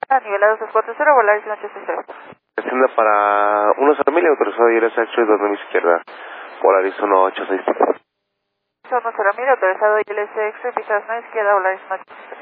Nivelado 640, Volaris 180. Descienda para 10.000 autorizado ILS X-Ray 2000 izquierda. Volaris 186. Son 10.000, autorizado ILS X-Ray, pistas no izquierda, Volaris 180.